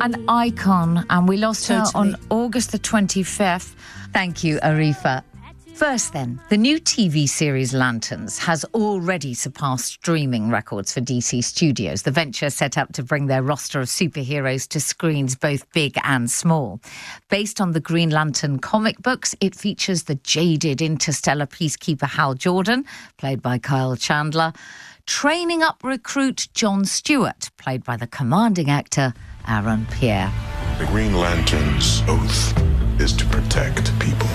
An icon, and we lost her Totally. on August the 25th. Thank you, Arifa. First then, the new TV series Lanterns has already surpassed streaming records for DC Studios, the venture set up to bring their roster of superheroes to screens both big and small. Based on the Green Lantern comic books, it features the jaded interstellar peacekeeper Hal Jordan, played by Kyle Chandler, training up recruit Jon Stewart, played by the commanding actor Aaron Pierre. The Green Lantern's oath is to protect people.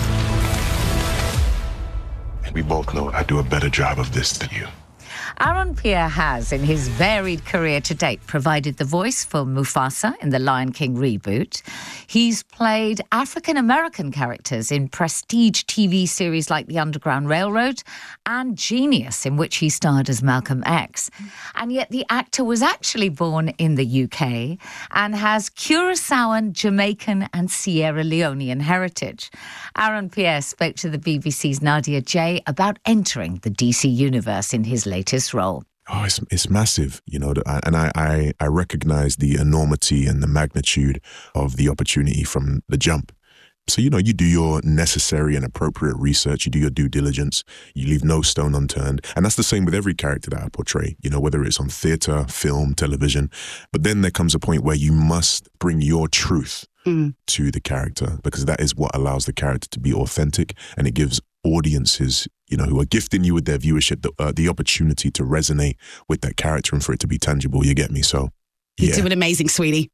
And we both know I do a better job of this than you. Aaron Pierre has, in his varied career to date, provided the voice for Mufasa in the Lion King reboot. He's played African-American characters in prestige TV series like The Underground Railroad and Genius, in which he starred as Malcolm X. And yet the actor was actually born in the UK and has Curaçaoan, Jamaican and Sierra Leonean heritage. Aaron Pierre spoke to the BBC's Nadia J about entering the DC universe in his latest role. Oh, it's massive, you know, and I recognize the enormity and the magnitude of the opportunity from the jump. So, you know, you do your necessary and appropriate research, you do your due diligence, you leave no stone unturned. And that's the same with every character that I portray, you know, whether it's on theatre, film, television. But then there comes a point where you must bring your truth to the character, because that is what allows the character to be authentic, and it gives audiences, you know, who are gifting you with their viewership the opportunity to resonate with that character and for it to be tangible. You get me? So, yeah. You're doing amazing, sweetie.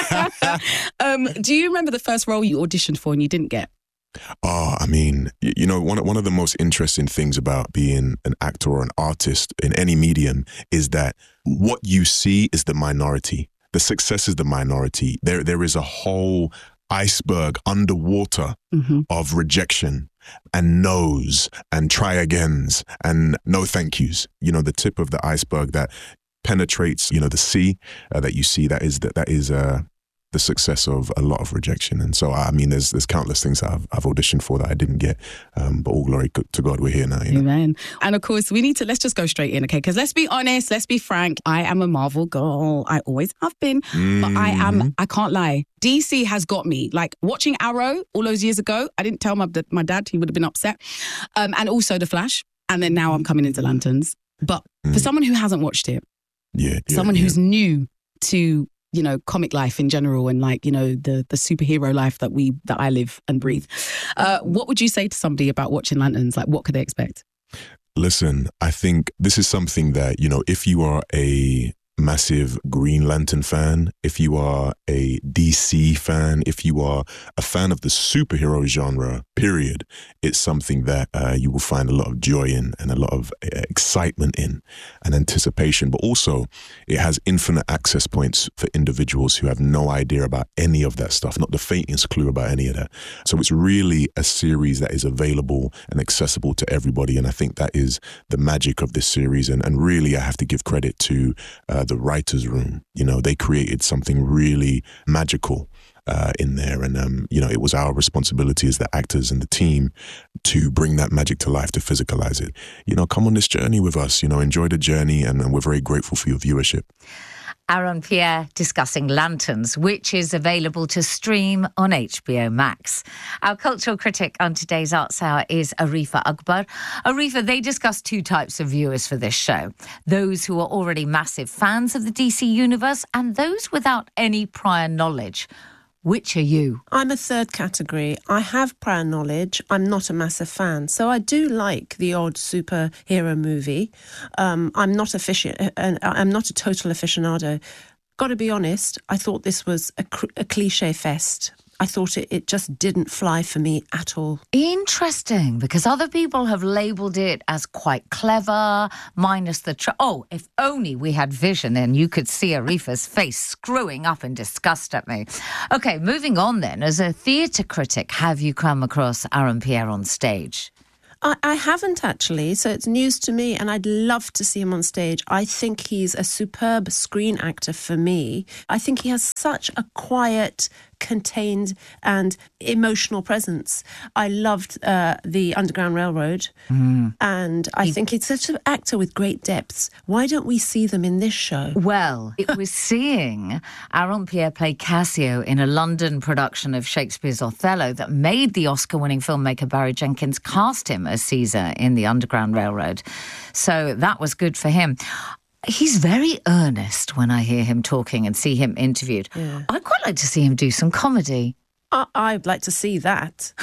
Do you remember the first role you auditioned for and you didn't get? Oh, I mean, you know, one of the most interesting things about being an actor or an artist in any medium is that what you see is the minority. The success is the minority. There is a whole iceberg underwater of rejection and no's and try agains and no thank yous. You know, the tip of the iceberg that penetrates, you know, the sea that you see, that is the success of a lot of rejection. And so, I mean, there's countless things that I've auditioned for that I didn't get. But all glory to God, we're here now. You know? Amen. And of course, let's just go straight in, okay? Because let's be honest, let's be frank. I am a Marvel girl. I always have been. But I can't lie. DC has got me. Like, watching Arrow all those years ago, I didn't tell my dad, he would have been upset. And also The Flash. And then now I'm coming into Lanterns. But for someone who hasn't watched it, someone who's new to, you know, comic life in general and, like, you know, the superhero life that I live and breathe. What would you say to somebody about watching Lanterns? Like, what could they expect? Listen, I think this is something that, you know, if you are a massive Green Lantern fan, if you are a DC fan, if you are a fan of the superhero genre, period, it's something that you will find a lot of joy in and a lot of excitement in and anticipation. But also, it has infinite access points for individuals who have no idea about any of that stuff, not the faintest clue about any of that. So it's really a series that is available and accessible to everybody. And I think that is the magic of this series. And really, I have to give credit to the writer's room. You know, they created something really magical in there. And, you know, it was our responsibility as the actors and the team to bring that magic to life, to physicalize it. You know, come on this journey with us, you know, enjoy the journey. And we're very grateful for your viewership. Aaron Pierre discussing Lanterns, which is available to stream on HBO Max. Our cultural critic on today's Arts Hour is Arifa Akbar. Arifa, they discuss two types of viewers for this show. Those who are already massive fans of the DC universe and those without any prior knowledge. Which are you? I'm a third category. I have prior knowledge. I'm not a massive fan. So I do like the odd superhero movie. I'm not a total aficionado. Got to be honest, I thought this was a cliche fest. I thought it just didn't fly for me at all. Interesting, because other people have labelled it as quite clever, minus the... if only we had vision and you could see Arifa's face screwing up in disgust at me. OK, moving on then. As a theatre critic, have you come across Aaron Pierre on stage? I haven't actually, so it's news to me, and I'd love to see him on stage. I think he's a superb screen actor for me. I think he has such a quiet contained and emotional presence. I loved the Underground Railroad, and I think it's such an actor with great depths. Why don't we see them in this show? Well, it was seeing Aaron Pierre play Cassio in a London production of Shakespeare's Othello that made the Oscar-winning filmmaker Barry Jenkins cast him as Caesar in the Underground Railroad. So that was good for him. He's very earnest when I hear him talking and see him interviewed. Yeah. I'd quite like to see him do some comedy. I'd like to see that.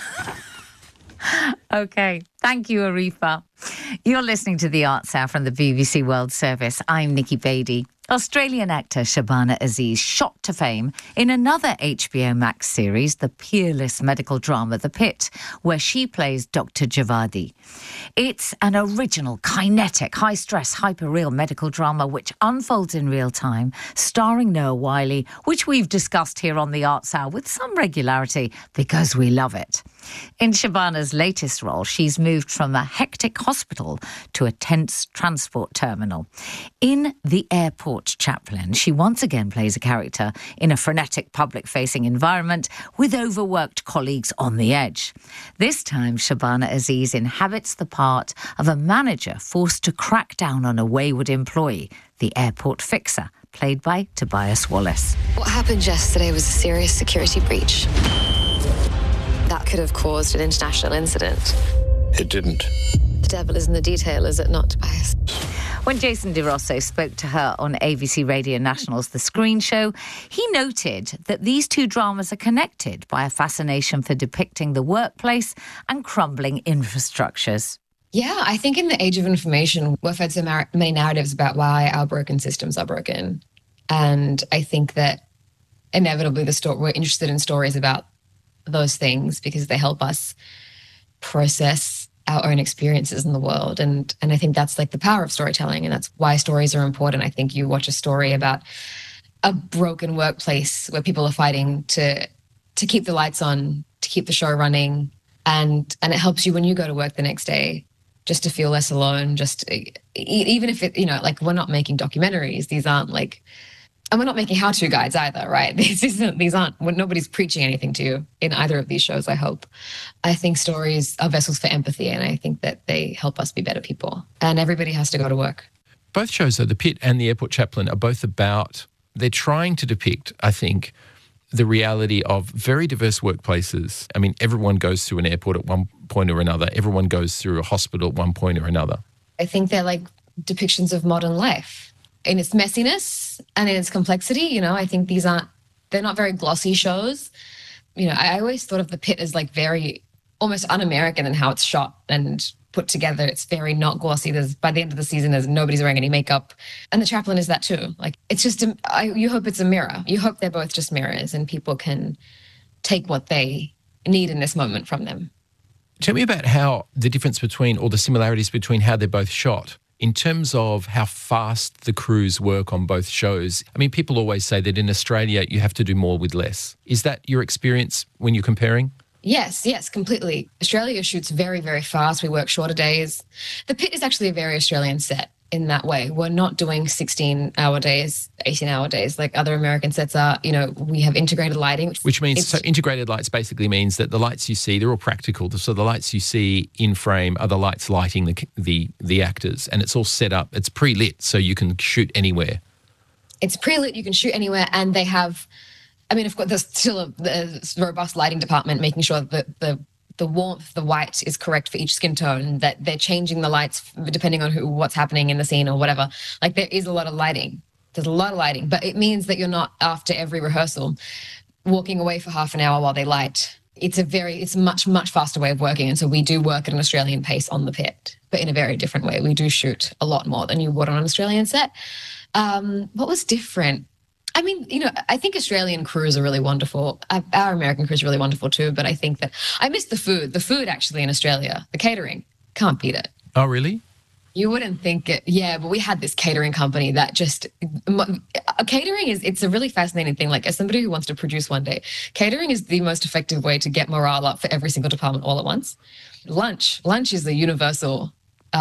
Okay. Thank you, Arifa. You're listening to The Arts Hour from the BBC World Service. I'm Nikki Beattie. Australian actor Shabana Aziz shot to fame in another HBO Max series, the peerless medical drama The Pit, where she plays Dr. Javadi. It's an original, kinetic, high-stress, hyper-real medical drama which unfolds in real time, starring Noah Wyle, which we've discussed here on The Arts Hour with some regularity because we love it. In Shabana's latest role, she's moved from a hectic hospital to a tense transport terminal. In The Airport Chaplain, she once again plays a character in a frenetic public-facing environment with overworked colleagues on the edge. This time, Shabana Aziz inhabits the part of a manager forced to crack down on a wayward employee, the airport fixer, played by Tobias Wallace. What happened yesterday was a serious security breach. That could have caused an international incident. It didn't. The devil is in the detail, is it not, Tobias? When Jason DeRosso spoke to her on ABC Radio National's The Screen Show, he noted that these two dramas are connected by a fascination for depicting the workplace and crumbling infrastructures. Yeah, I think in the age of information, we're fed so many narratives about why our broken systems are broken. And I think that inevitably we're interested in stories about those things because they help us process our own experiences in the world. And I think that's like the power of storytelling, and that's why stories are important. I think you watch a story about a broken workplace where people are fighting to keep the lights on, to keep the show running, and it helps you when you go to work the next day just to feel less alone. Just even if it, like, we're not making documentaries, these aren't like, and we're not making how-to guides either, right? These aren't, nobody's preaching anything to you in either of these shows, I hope. I think stories are vessels for empathy, and I think that they help us be better people. And everybody has to go to work. Both shows, though, The Pit and The Airport Chaplain, are both about, they're trying to depict, I think, the reality of very diverse workplaces. I mean, everyone goes through an airport at one point or another. Everyone goes through a hospital at one point or another. I think they're like depictions of modern life in its messiness and in its complexity. I think they're not very glossy shows. I always thought of The Pit as like very almost un-American in how it's shot and put together. It's very not glossy. By the end of the season, nobody's wearing any makeup. And The Chaplain is that too. Like, it's just, you hope it's a mirror. You hope they're both just mirrors and people can take what they need in this moment from them. Tell me about how the difference between, or the similarities between how they're both shot. In terms of how fast the crews work on both shows, I mean, people always say that in Australia you have to do more with less. Is that your experience when you're comparing? Yes, completely. Australia shoots very, very fast. We work shorter days. The Pit is actually a very Australian set in that way. We're not doing 16-hour days, 18-hour days like other American sets are. We have integrated lighting. Which means, so integrated lights basically means that the lights you see, they're all practical. So the lights you see in frame are the lights lighting the actors, and it's all set up. It's pre-lit, so you can shoot anywhere. It's pre-lit, you can shoot anywhere, and they have, of course, there's still a robust lighting department making sure that the warmth, the white is correct for each skin tone, that they're changing the lights depending on what's happening in the scene or whatever. Like, there is a lot of lighting. There's a lot of lighting, but it means that you're not, after every rehearsal, walking away for half an hour while they light. It's a much, much faster way of working. And so we do work at an Australian pace on The Pit, but in a very different way. We do shoot a lot more than you would on an Australian set. What was different? I think Australian crews are really wonderful. Our American crews are really wonderful too, but I think that I miss the food. The food actually in Australia, the catering, can't beat it. Oh, really? You wouldn't think it. Yeah, but we had this catering company that just, catering it's a really fascinating thing. Like, as somebody who wants to produce one day, catering is the most effective way to get morale up for every single department all at once. Lunch is the universal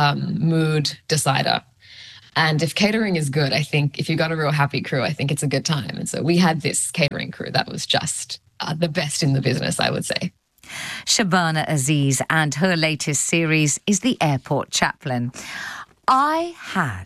mood decider. And if catering is good, I think if you've got a real happy crew, I think it's a good time. And so we had this catering crew that was just the best in the business, I would say. Shabana Aziz, and her latest series is The Airport Chaplain. I had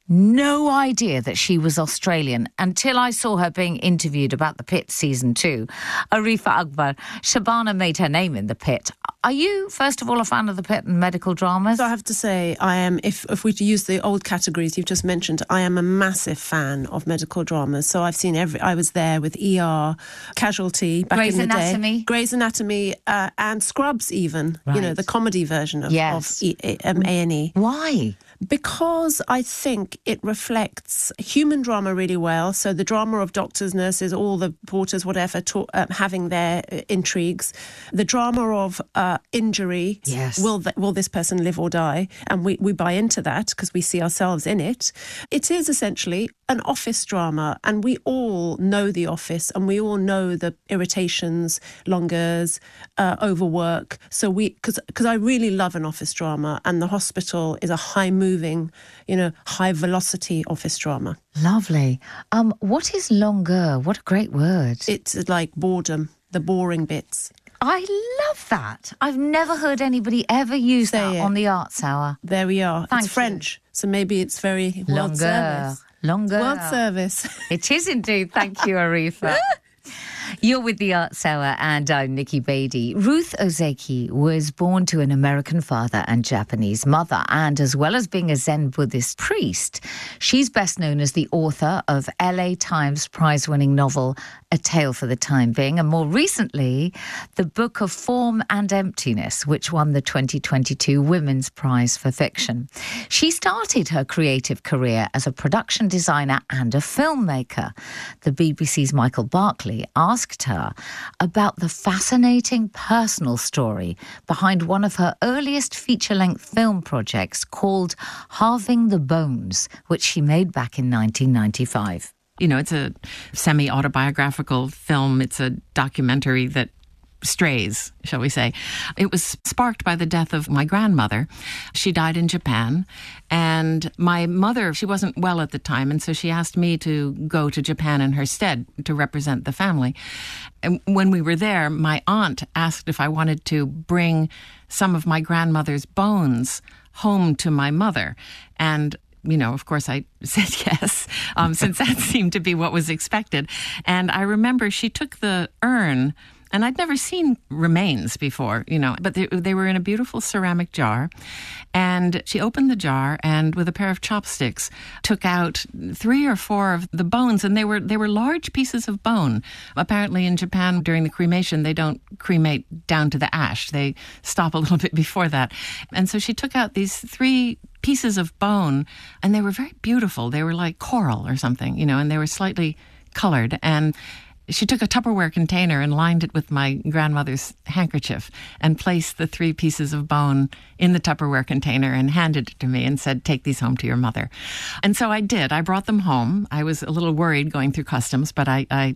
no idea that she was Australian until I saw her being interviewed about The Pit Season 2. Arifa Akbar, Shabana made her name in The Pit. Are you, first of all, a fan of The Pit and medical dramas? So I have to say, I am, if we use the old categories you've just mentioned, I am a massive fan of medical dramas. So I've seen I was there with ER, Casualty, back Grey's in the Anatomy. day. Grey's Anatomy, and Scrubs even, Right. the comedy version of Yes. A&E. Why? Because I think it reflects human drama really well. So the drama of doctors, nurses, all the porters, whatever, having their intrigues. The drama of injury. Yes. Will this person live or die? And we buy into that because we see ourselves in it. It is essentially an office drama, and we all know the office, and we all know the irritations, longers, overwork. So because I really love an office drama, and The Hospital is a high-moving, high-velocity office drama. Lovely. What is longueur? What a great word. It's like boredom, the boring bits. I love that. I've never heard anybody ever use Say that it. on the Arts Hour. There we are. Thank It's French, so maybe it's very world Longueur. service. Longueur. World service. It is indeed. Thank you, Arifa. You're with the Arts Hour, and I'm Nikki Beatty. Ruth Ozeki was born to an American father and Japanese mother, and as well as being a Zen Buddhist priest, she's best known as the author of LA Times prize-winning novel A Tale for the Time Being, and more recently, the Book of Form and Emptiness, which won the 2022 Women's Prize for Fiction. She started her creative career as a production designer and a filmmaker. The BBC's Michael Barkley asked her about the fascinating personal story behind one of her earliest feature-length film projects called Halving the Bones, which she made back in 1995. It's a semi-autobiographical film. It's a documentary that strays, shall we say. It was sparked by the death of my grandmother. She died in Japan, and my mother, she wasn't well at the time, and so she asked me to go to Japan in her stead to represent the family. And when we were there, my aunt asked if I wanted to bring some of my grandmother's bones home to my mother. And of course, I said yes, since that seemed to be what was expected. And I remember she took the urn, and I'd never seen remains before, but they were in a beautiful ceramic jar. And she opened the jar and with a pair of chopsticks took out 3 or 4 of the bones. And they were large pieces of bone. Apparently in Japan during the cremation, they don't cremate down to the ash. They stop a little bit before that. And so she took out these 3 pieces of bone, and they were very beautiful. They were like coral or something, and they were slightly colored. And she took a Tupperware container and lined it with my grandmother's handkerchief and placed the 3 pieces of bone in the Tupperware container and handed it to me and said, "Take these home to your mother." And so I did. I brought them home. I was a little worried going through customs, but I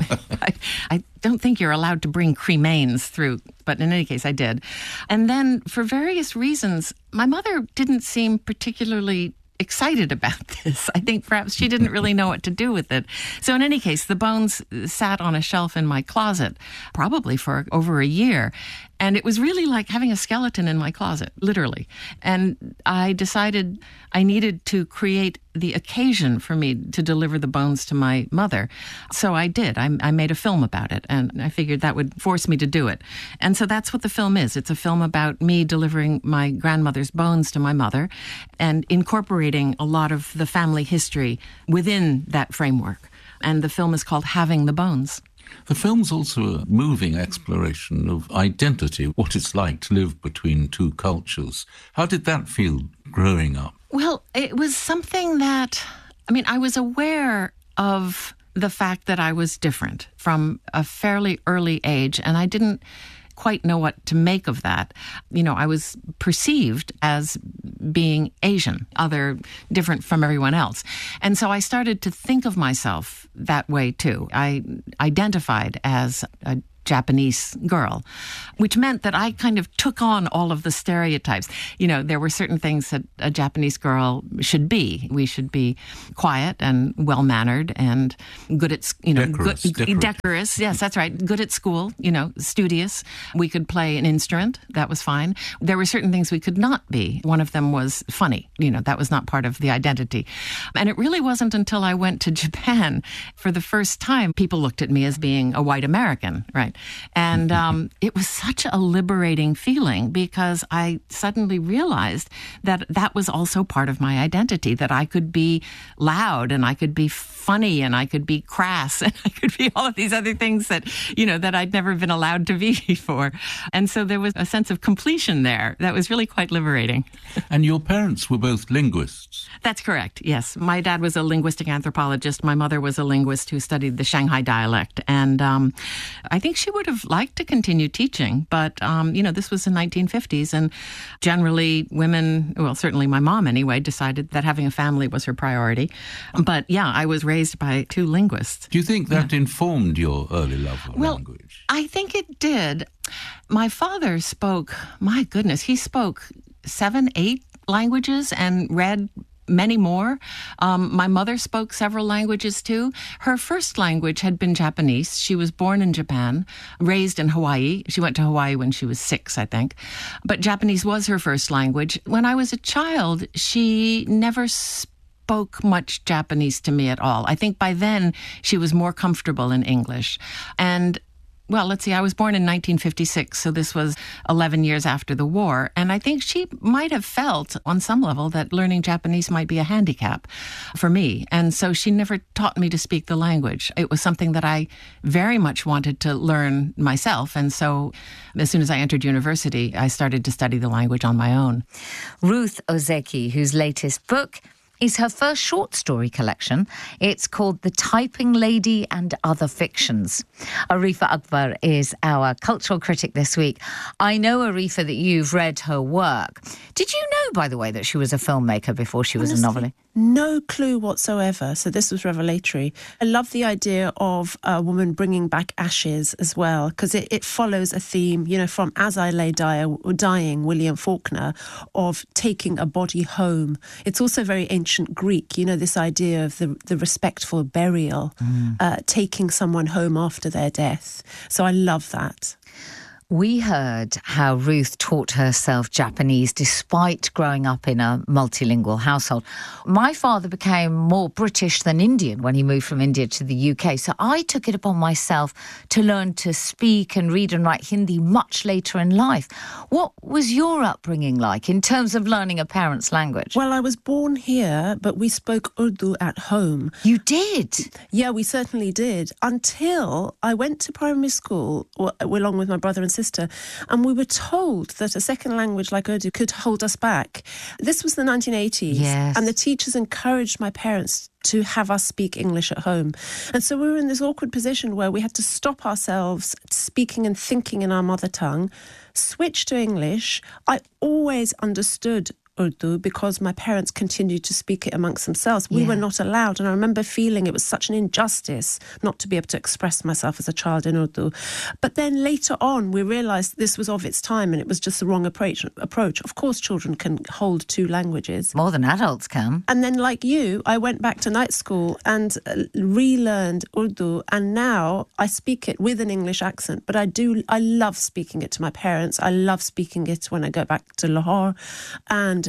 don't think you're allowed to bring cremains through. But in any case, I did. And then for various reasons, my mother didn't seem particularly excited about this. I think perhaps she didn't really know what to do with it. So in any case, the bones sat on a shelf in my closet, probably for over a year. And it was really like having a skeleton in my closet, literally. And I decided I needed to create the occasion for me to deliver the bones to my mother. So I did. I made a film about it, and I figured that would force me to do it. And so that's what the film is. It's a film about me delivering my grandmother's bones to my mother and incorporating a lot of the family history within that framework. And the film is called Having the Bones. The film's also a moving exploration of identity, what it's like to live between 2 cultures. How did that feel growing up? Well, it was something that, I was aware of the fact that I was different from a fairly early age, and I didn't quite know what to make of that. I was perceived as being Asian, different from everyone else. And so I started to think of myself that way too. I identified as a Japanese girl, which meant that I kind of took on all of the stereotypes. You know, there were certain things that a Japanese girl should be. We should be quiet and well-mannered and good at, decorous. Yes, that's right. Good at school, studious. We could play an instrument. That was fine. There were certain things we could not be. One of them was funny. That was not part of the identity. And it really wasn't until I went to Japan for the first time, people looked at me as being a white American, right? And it was such a liberating feeling because I suddenly realized that that was also part of my identity, that I could be loud and I could be funny and I could be crass and I could be all of these other things that, that I'd never been allowed to be before. And so there was a sense of completion there that was really quite liberating. And your parents were both linguists? That's correct, yes. My dad was a linguistic anthropologist. My mother was a linguist who studied the Shanghai dialect. And I think she would have liked to continue teaching, but, this was the 1950s. And generally women, well, certainly my mom anyway, decided that having a family was her priority. But yeah, I was raised by two linguists. Do you think that informed your early love of language? I think it did. My father spoke, my goodness, he spoke 7, 8 languages and read many more. My mother spoke several languages too. Her first language had been Japanese. She was born in Japan, raised in Hawaii. She went to Hawaii when she was 6, I think. But Japanese was her first language. When I was a child, she never spoke much Japanese to me at all. I think by then she was more comfortable in English. And well, let's see, I was born in 1956, so this was 11 years after the war. And I think she might have felt on some level that learning Japanese might be a handicap for me. And so she never taught me to speak the language. It was something that I very much wanted to learn myself. And so as soon as I entered university, I started to study the language on my own. Ruth Ozeki, whose latest book is her first short story collection. It's called The Typing Lady and Other Fictions. Arifa Akbar is our cultural critic this week. I know, Arifa, that you've read her work. Did you know, by the way, that she was a filmmaker before she was a novelist? No clue whatsoever. So this was revelatory. I love the idea of a woman bringing back ashes as well, because it follows a theme, from As I Lay Dying, William Faulkner, of taking a body home. It's also very ancient Greek, this idea of the respectful burial, taking someone home after their death. So I love that. We heard how Ruth taught herself Japanese despite growing up in a multilingual household. My father became more British than Indian when he moved from India to the UK, so I took it upon myself to learn to speak and read and write Hindi much later in life. What was your upbringing like in terms of learning a parent's language? Well, I was born here, but we spoke Urdu at home. You did? Yeah, we certainly did, until I went to primary school along with my brother and sister. And we were told that a second language like Urdu could hold us back. This was the 1980s. Yes. And the teachers encouraged my parents to have us speak English at home. And so we were in this awkward position where we had to stop ourselves speaking and thinking in our mother tongue, switch to English. I always understood Urdu because my parents continued to speak it amongst themselves. We were not allowed, and I remember feeling it was such an injustice not to be able to express myself as a child in Urdu. But then later on we realised this was of its time and it was just the wrong approach. Of course children can hold 2 languages. More than adults can. And then like you, I went back to night school and relearned Urdu, and now I speak it with an English accent, but I love speaking it to my parents. I love speaking it when I go back to Lahore, and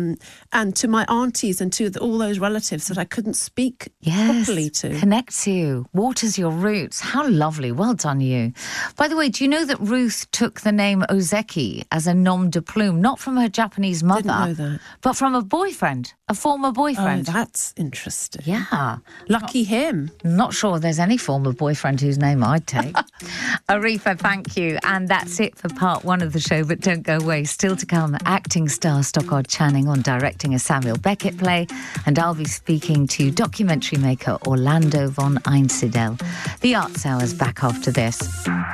to my aunties and to all those relatives that I couldn't speak properly to. Connects you, waters your roots. How lovely. Well done, you. By the way, do you know that Ruth took the name Ozeki as a nom de plume, not from her Japanese mother, Didn't know that. but from a boyfriend, a former boyfriend? Oh, that's interesting. Yeah. Lucky him. Not sure there's any former boyfriend whose name I'd take. Arifa, thank you. And that's it for part 1 of the show, but don't go away. Still to come, acting star Stockard Channing on directing a Samuel Beckett play, and I'll be speaking to documentary maker Orlando von Einsiedel. The Arts Hour's back after this.